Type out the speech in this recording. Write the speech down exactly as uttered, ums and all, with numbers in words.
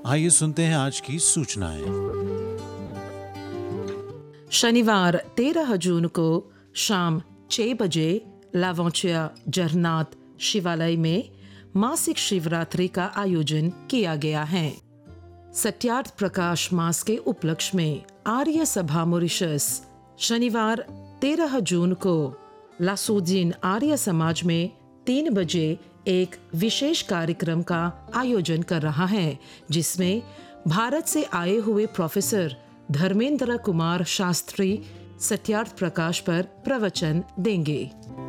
आइए सुनते हैं आज की सूचनाएं। शनिवार तेरह जून को शाम छह बजे लावोंचिया जगन्नाथ शिवालय में मासिक शिवरात्रि का आयोजन किया गया है। सत्यार्थ प्रकाश मास के उपलक्ष्य में आर्य सभा मॉरिशस शनिवार तेरह जून को लासोदीन आर्य समाज में तीन बजे एक विशेष कार्यक्रम का आयोजन कर रहा है, जिसमें भारत से आए हुए प्रोफेसर धर्मेंद्र कुमार शास्त्री सत्यार्थ प्रकाश पर प्रवचन देंगे।